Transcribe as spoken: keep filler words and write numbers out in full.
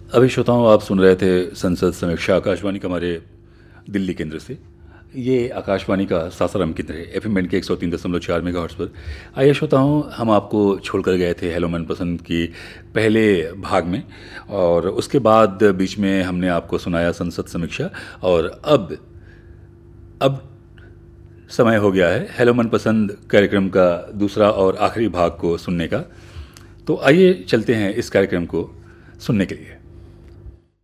अभी श्रोताओं, आप सुन रहे थे संसद समीक्षा आकाशवाणी का हमारे दिल्ली केंद्र से। ये आकाशवाणी का सासाराम केंद्र है, एफ एम के एक सौ तीन दशमलव चार मेगा हर्ट्ज पर। आइए श्रोताओं, हम आपको छोड़कर गए थे हेलो मनपसंद की पहले भाग में, और उसके बाद बीच में हमने आपको सुनाया संसद समीक्षा। और अब अब समय हो गया है हेलो मनपसंद कार्यक्रम का दूसरा और आखिरी भाग को सुनने का। तो आइए चलते हैं इस कार्यक्रम को सुनने के लिए।